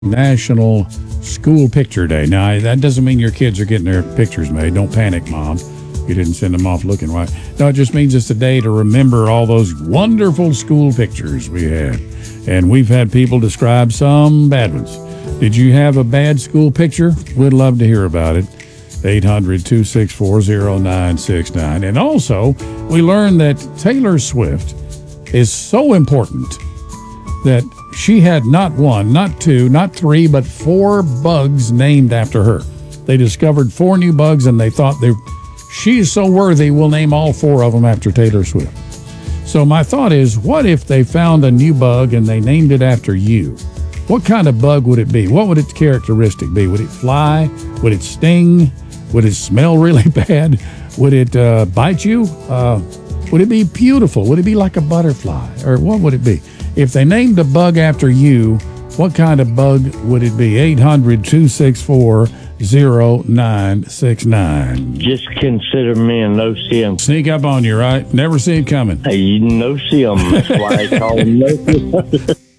National School Picture Day. Now, that doesn't mean your kids are getting their pictures made. Don't panic, Mom. You didn't send them off looking right. No, it just means it's a day to remember all those wonderful school pictures we had. And we've had people describe some bad ones. Did you have a bad school picture? We'd love to hear about it. 800-264-0969. And also, we learned that Taylor Swift is so important that she had not one, not two, not three, but 4 bugs named after her. They discovered 4 new bugs, and they thought she's so worthy, we'll name all 4 of them after Taylor Swift. So my thought is, what if they found a new bug and they named it after you? What kind of bug would it be? What would its characteristic be? Would it fly? Would it sting? Would it smell really bad? Would it bite you? Would it be beautiful? Would it be like a butterfly? Or what would it be? If they named a bug after you, what kind of bug would it be? 800-264-0969. Just consider me a no-see-em. Sneak up on you, right? Never see it coming. Hey, you no-see-em. That's why I call them no-see-em.